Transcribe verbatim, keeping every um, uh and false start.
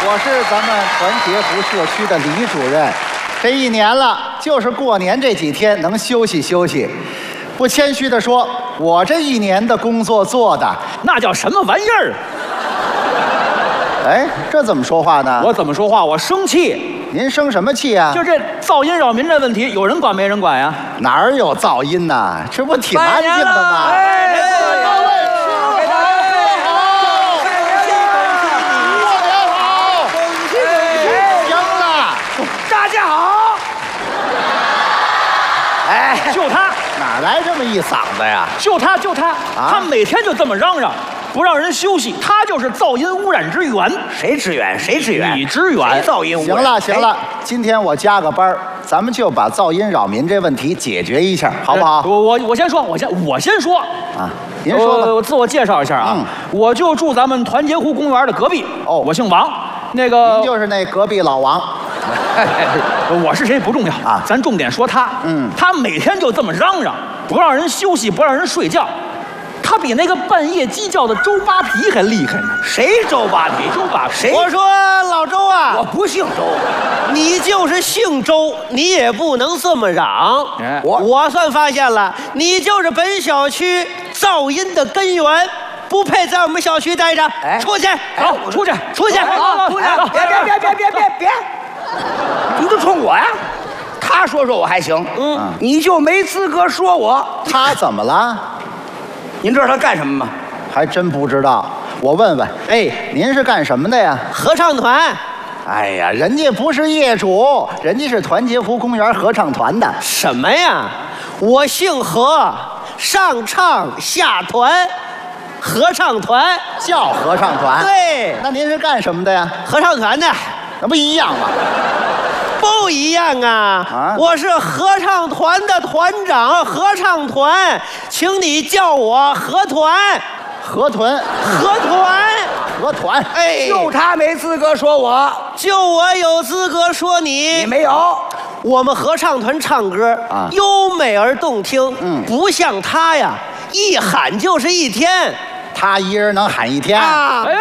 我是咱们团结湖社区的李主任。这一年了，就是过年这几天能休息休息。不谦虚地说，我这一年的工作做的那叫什么玩意儿？ 哎，这怎么说话呢？ 我怎么说话？我生气。 您生什么气啊？ 就这噪音扰民这问题，有人管没人管呀？ 哪儿有噪音呢？这不挺安静的吗？ 哎， 各位师傅，过年好！行了， 大家好。 哎， 就他， 哪来这么一嗓子呀？ 就他，就他，他每天就这么嚷嚷，不让人休息，他就是噪音污染之源。 谁支援？谁支援？ 你支援。 噪音污染。 行了行了，今天我加个班，咱们就把噪音扰民这问题解决一下，好不好？ 我我我先说，我先我先说啊，您说吧。 我自我介绍一下啊， 嗯我就住咱们团结湖公园的隔壁。 哦我姓王，那个您就是那隔壁老王。 我是谁不重要啊咱重点说他。 嗯他每天就这么嚷嚷，不让人休息，不让人睡觉。他比那个半夜鸡叫的周扒皮还厉害呢。 谁周扒皮？ 周扒皮， 谁？ 我说老周啊， 我不姓周。 你就是姓周，你也不能这么嚷。 哎我我算发现了，你就是本小区噪音的根源，不配在我们小区待着。 哎出去， 走，出去， 出去， 走， 出去。 别别别别别别别！你就冲我呀？他说说我还行， 嗯， 你就没资格说我。 他怎么了？ 您知道他干什么吗？ 还真不知道。我问问， 哎， 您是干什么的呀？ 合唱团哎呀，人家不是业主，人家是团结湖公园合唱团的。 什么呀？我姓何，上唱下团，合唱团。 叫合唱团。 对， 那您是干什么的呀？ 合唱团的。 那不一样吗？ 不一样啊！ 啊我是合唱团的团长，合唱团，请你叫我合团， 河豚， 合团。 河团。 哎， 就他没资格说我， 就我有资格说你。 你没有。 我们合唱团唱歌啊优美而动听， 嗯不像他呀，一喊就是一天他一人能喊一天。 啊。 哎